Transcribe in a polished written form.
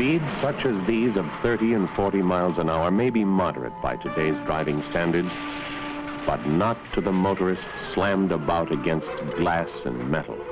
Speeds such as these of 30 and 40 miles an hour may be moderate by today's driving standards, but not to the motorist slammed about against glass and metal.